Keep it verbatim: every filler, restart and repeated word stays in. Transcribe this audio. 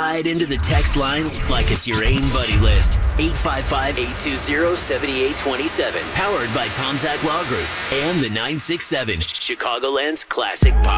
Slide into the text line like it's your AIM buddy list. eight five five, eight two zero, seven eight two seven. Powered by Tom Zach Law Group and the nine six seven Chicagoland's Classic Pop.